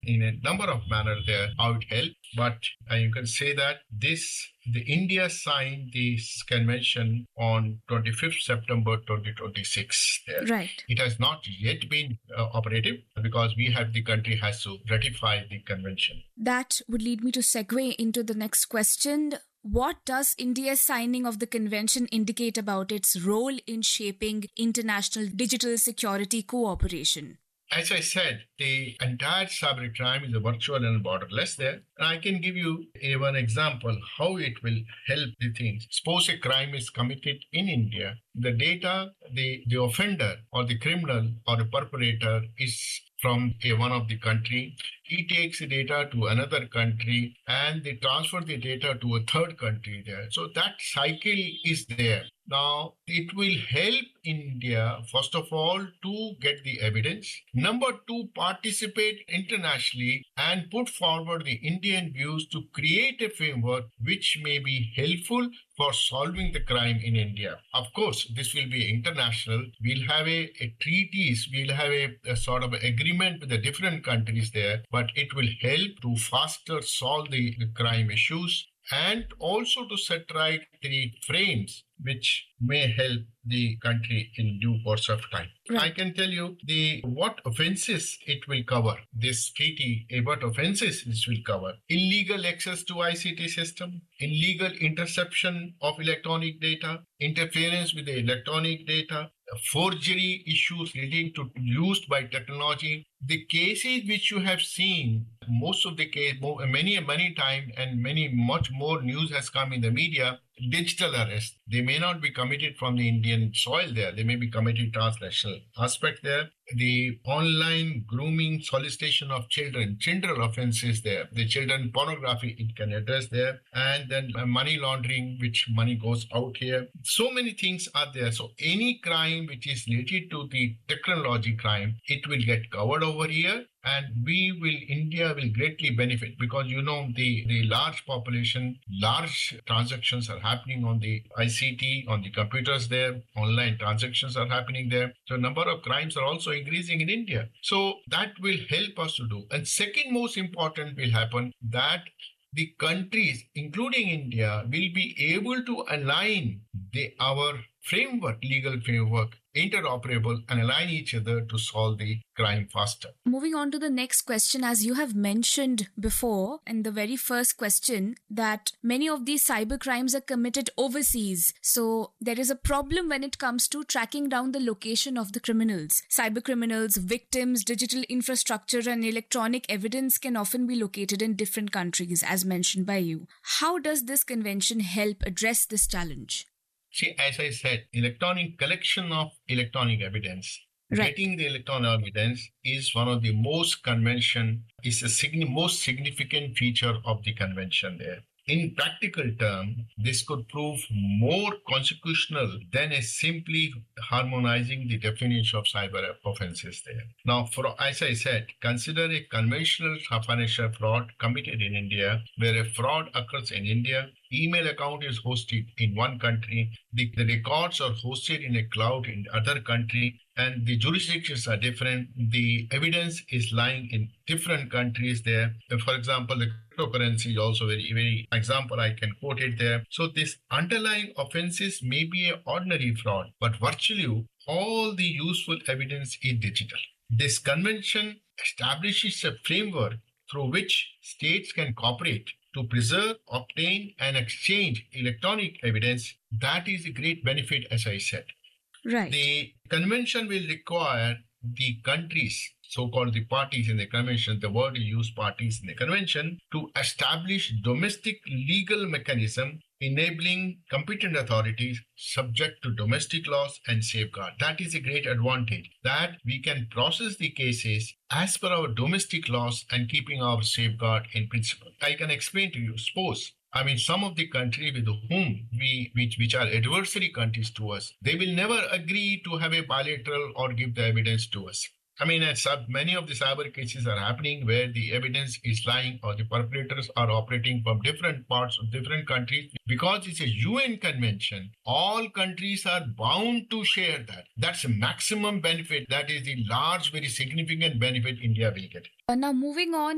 in a number of manners there how it helped. But you can say that the India signed this convention on 25th September 2026. There. Right. It has not yet been operative because the country has to ratify the convention. That would lead me to segue into the next question. What does India's signing of the convention indicate about its role in shaping international digital security cooperation? As I said, the entire cybercrime is a virtual and borderless there. And I can give you one example how it will help the things. Suppose a crime is committed in India. The data, the offender or the criminal or the perpetrator is from one of the country. He takes the data to another country and they transfer the data to a third country there. So that cycle is there. Now, it will help India, first of all, to get the evidence. Number two, participate internationally and put forward the Indian views to create a framework which may be helpful for solving the crime in India. Of course, this will be international. We'll have a treaties, we'll have a sort of agreement with the different countries there, but it will help to faster solve the crime issues and also to set right the frames which may help the country in due course of time. Right. I can tell you what offences it will cover. This treaty, what offences this will cover. Illegal access to ICT system, illegal interception of electronic data, interference with the electronic data, forgery issues leading to used by technology. The cases which you have seen, most of the case, many time and much more news has come in the media, digital arrest. They may not be committed from the Indian soil there. They may be committed transnational aspect there. The online grooming, solicitation of children offenses there. The children pornography it can address there. And then money laundering, which money goes out here. So many things are there. So any crime which is related to the technology crime, it will get covered over here. And India will greatly benefit because, the large population, large transactions are happening on the ICT, on the computers there, online transactions are happening there. So number of crimes are also increasing in India. So that will help us to do. And second most important will happen that the countries, including India, will be able to align our legal framework, interoperable and align each other to solve the crime faster. Moving on to the next question, as you have mentioned before in the very first question, that many of these cyber crimes are committed overseas. So there is a problem when it comes to tracking down the location of the criminals. Cyber criminals, victims, digital infrastructure and electronic evidence can often be located in different countries, as mentioned by you. How does this convention help address this challenge? See, as I said, collection of electronic evidence. Right. Getting the electronic evidence is one of the most significant feature of the convention there. In practical terms, this could prove more consequential than a simply harmonizing the definition of cyber offenses there. Now, as I said, consider a conventional financial fraud committed in India, where a fraud occurs in India. Email account is hosted in one country, the records are hosted in a cloud in other country, and the jurisdictions are different. The evidence is lying in different countries there. For example, the cryptocurrency is also very example I can quote it there. So this underlying offenses may be an ordinary fraud, but virtually all the useful evidence is digital. This convention establishes a framework through which states can cooperate to preserve, obtain, and exchange electronic evidence. That is a great benefit, as I said. Right. The convention will require the countries, so-called the parties in the convention, the word you use parties in the convention, to establish domestic legal mechanism enabling competent authorities subject to domestic laws and safeguard. That is a great advantage, that we can process the cases as per our domestic laws and keeping our safeguard in principle. I can explain to you. Suppose, some of the countries with whom which are adversary countries to us, they will never agree to have a bilateral or give the evidence to us. Many of the cyber cases are happening where the evidence is lying or the perpetrators are operating from different parts of different countries. Because it's a UN convention, all countries are bound to share that. That's a maximum benefit. That is the large, very significant benefit India will get. Now moving on